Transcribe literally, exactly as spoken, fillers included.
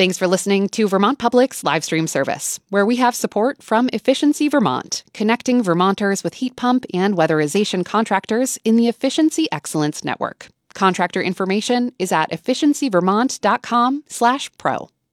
Thanks for listening to Vermont Public's live stream service, where we have support from Efficiency Vermont, connecting Vermonters with heat pump and weatherization contractors in the Efficiency Excellence Network. Contractor information is at efficiency vermont dot com slash pro.